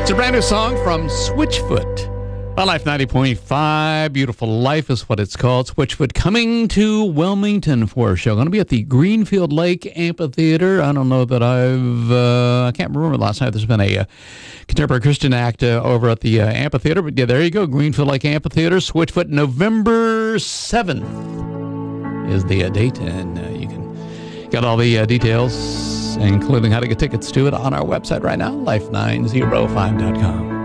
It's a brand new song from Switchfoot. On Life 90.5, Beautiful Life is what it's called. Switchfoot coming to Wilmington for a show. Going to be at the Greenfield Lake Amphitheater. I don't know that I can't remember last night. There's been a contemporary Christian act over at the amphitheater. But yeah, there you go. Greenfield Lake Amphitheater, Switchfoot, November 7th is the date. And you can get all the details, including how to get tickets to it, on our website right now, life905.com.